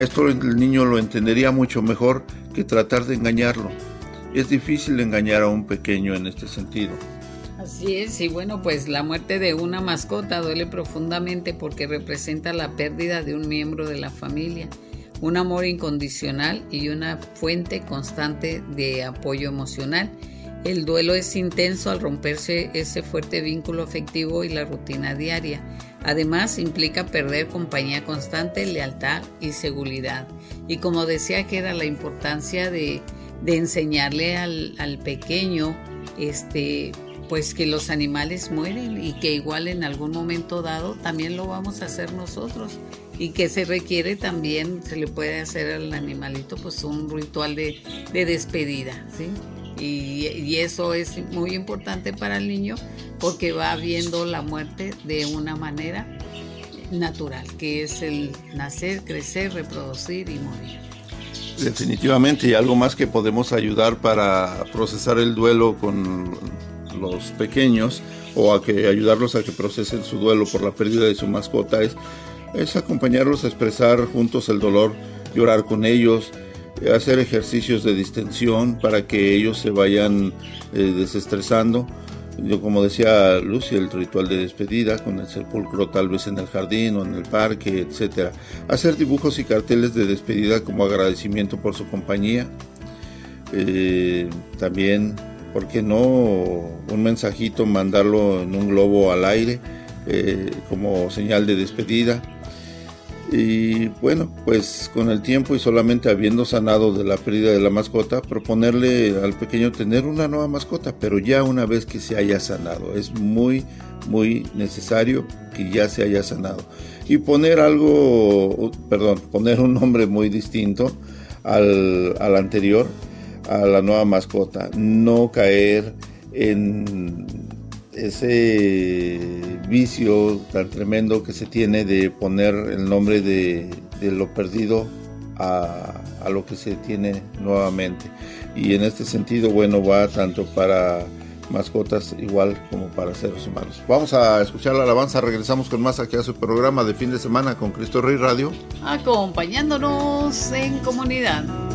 Esto el niño lo entendería mucho mejor que tratar de engañarlo. Es difícil engañar a un pequeño en este sentido. Así es, y bueno, pues la muerte de una mascota duele profundamente porque representa la pérdida de un miembro de la familia, un amor incondicional y una fuente constante de apoyo emocional. El duelo es intenso al romperse ese fuerte vínculo afectivo y la rutina diaria. Además, implica perder compañía constante, lealtad y seguridad. Y como decía que era la importancia de enseñarle al pequeño, pues que los animales mueren y que igual en algún momento dado también lo vamos a hacer nosotros. Y que se requiere también, se le puede hacer al animalito pues un ritual de despedida, ¿sí? Y eso es muy importante para el niño porque va viendo la muerte de una manera natural, que es el nacer, crecer, reproducir y morir. Definitivamente, y algo más que podemos ayudar para procesar el duelo con los pequeños o ayudarlos a que procesen su duelo por la pérdida de su mascota es acompañarlos a expresar juntos el dolor, llorar con ellos, hacer ejercicios de distensión para que ellos se vayan desestresando. Yo, como decía Lucy, el ritual de despedida con el sepulcro tal vez en el jardín o en el parque, etcétera. Hacer dibujos y carteles de despedida como agradecimiento por su compañía. También, ¿por qué no? Un mensajito, mandarlo en un globo al aire como señal de despedida. Y bueno, pues con el tiempo y solamente habiendo sanado de la pérdida de la mascota, proponerle al pequeño tener una nueva mascota, pero ya una vez que se haya sanado. Es muy, muy necesario que ya se haya sanado. Y poner poner un nombre muy distinto al anterior, a la nueva mascota. No caer en ese vicio tan tremendo que se tiene de poner el nombre de lo perdido a lo que se tiene nuevamente. Y en este sentido, bueno, va tanto para mascotas igual como para seres humanos. Vamos a escuchar la alabanza, regresamos con más aquí a su programa de fin de semana con Cristo Rey Radio. Acompañándonos en comunidad.